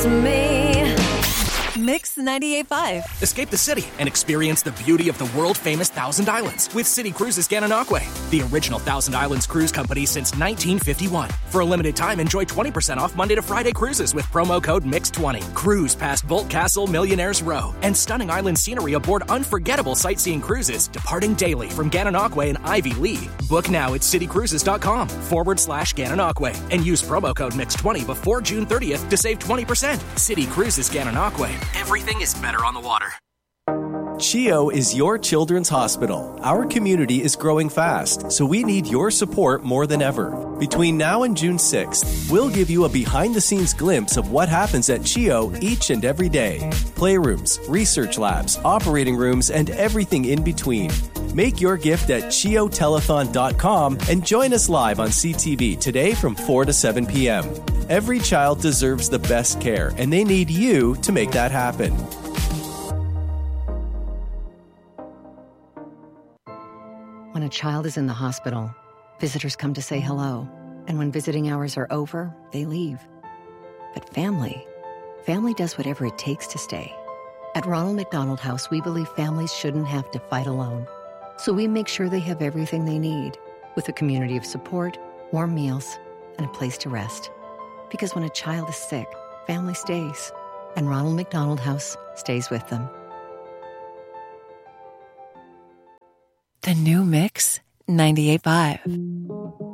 Mix 98.5. Escape the city and experience the beauty of the world-famous Thousand Islands with City Cruises Gananoque, the original Thousand Islands cruise company since 1951. For a limited time, enjoy 20% off Monday to Friday cruises with promo code MIX20. Cruise past Bolt Castle, Millionaires Row, and stunning island scenery aboard unforgettable sightseeing cruises departing daily from Gananoque and Ivy Lee. Book now at citycruises.com/Gananoque and use promo code MIX20 before June 30th to save 20%. City Cruises Gananoque. Everything is better on the water. CHEO is your children's hospital. Our community is growing fast, so we need your support more than ever. Between now and June 6th, we'll give you a behind-the-scenes glimpse of what happens at CHEO each and every day. Playrooms, research labs, operating rooms, and everything in between. Make your gift at CHEOtelethon.com and join us live on CTV today from 4 to 7 p.m. Every child deserves the best care, and they need you to make that happen. When a child is in the hospital, visitors come to say hello. And when visiting hours are over, they leave. But family does whatever it takes to stay. At Ronald McDonald House, we believe families shouldn't have to fight alone. So we make sure they have everything they need, with a community of support, warm meals, and a place to rest. Because when a child is sick, family stays. And Ronald McDonald House stays with them. The new Mix 98.5.